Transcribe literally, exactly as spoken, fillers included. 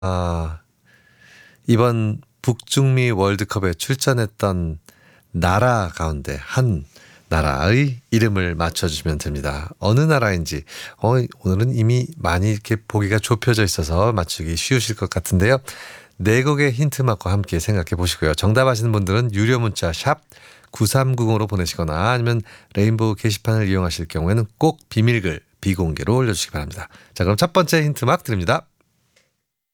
아, 이번 북중미 월드컵에 출전했던 나라 가운데 한 나라의 이름을 맞춰주시면 됩니다. 어느 나라인지 어, 오늘은 이미 많이 이렇게 보기가 좁혀져 있어서 맞추기 쉬우실 것 같은데요. 네 곡의 힌트막과 함께 생각해 보시고요. 정답 아시는 분들은 유료 문자 샵 구삼공으로 보내시거나 아니면 레인보우 게시판을 이용하실 경우에는 꼭 비밀글 비공개로 올려주시기 바랍니다. 자, 그럼 첫 번째 힌트막 드립니다.